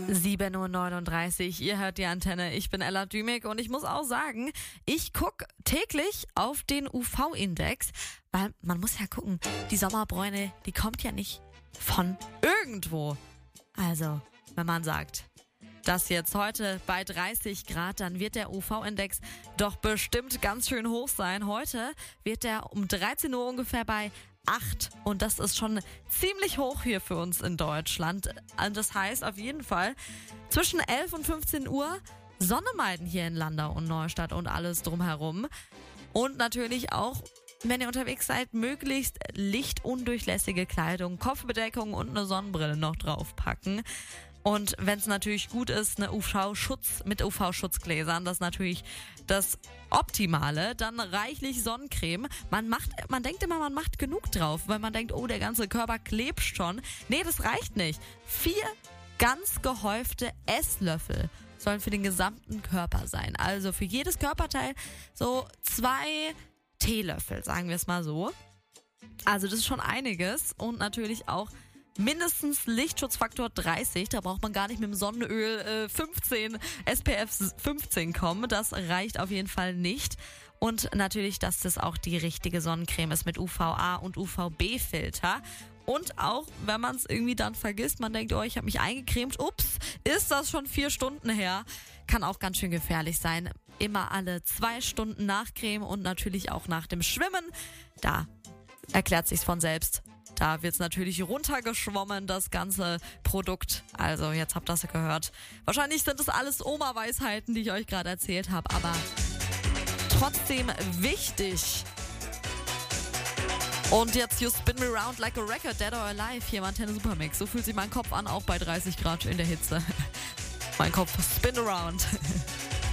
7:39 Uhr, ihr hört die Antenne. Ich bin Ella Dümig und ich muss auch sagen, ich gucke täglich auf den UV-Index, weil man muss ja gucken, die Sommerbräune, die kommt ja nicht von irgendwo. Also, wenn man sagt, das jetzt heute bei 30 Grad, dann wird der UV-Index doch bestimmt ganz schön hoch sein. Heute wird der um 13 Uhr ungefähr bei 8 und das ist schon ziemlich hoch hier für uns in Deutschland. Das heißt auf jeden Fall zwischen 11 und 15 Uhr Sonne meiden hier in Landau und Neustadt und alles drumherum. Und natürlich auch, wenn ihr unterwegs seid, möglichst lichtundurchlässige Kleidung, Kopfbedeckung und eine Sonnenbrille noch draufpacken. Und wenn es natürlich gut ist, eine UV-Schutz mit UV-Schutzgläsern, das ist natürlich das Optimale. Dann reichlich Sonnencreme. Man denkt immer, man macht genug drauf, weil man denkt, oh, der ganze Körper klebt schon. Nee, das reicht nicht. 4 ganz gehäufte Esslöffel sollen für den gesamten Körper sein. Also für jedes Körperteil so 2 Teelöffel, sagen wir es mal so. Also das ist schon einiges und natürlich auch mindestens Lichtschutzfaktor 30, da braucht man gar nicht mit dem Sonnenöl 15, SPF 15 kommen, das reicht auf jeden Fall nicht. Und natürlich, dass das auch die richtige Sonnencreme ist mit UVA und UVB-Filter. Und auch, wenn man es irgendwie dann vergisst, man denkt, oh, ich habe mich eingecremt, ups, ist das schon 4 Stunden her, kann auch ganz schön gefährlich sein. Immer alle 2 Stunden nachcremen und natürlich auch nach dem Schwimmen, da erklärt sich's von selbst. Da wird's natürlich runtergeschwommen, das ganze Produkt. Also, jetzt habt ihr das gehört. Wahrscheinlich sind das alles Oma-Weisheiten, die ich euch gerade erzählt habe, aber trotzdem wichtig. Und jetzt You Spin Me Round Like a Record, Dead or Alive, hier im Antenne Supermix. So fühlt sich mein Kopf an, auch bei 30 Grad in der Hitze. Mein Kopf spin around.